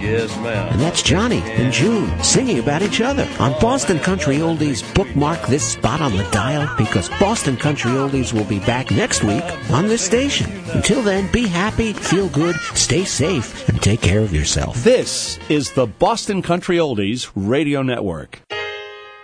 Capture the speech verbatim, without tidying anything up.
Yes, ma'am. And that's Johnny and June singing about each other. On Boston Country Oldies, bookmark this spot on the dial because Boston Country Oldies will be back next week on this station. Until then, be happy, feel good, stay safe, and take care of yourself. This is the Boston Country Oldies Radio Network.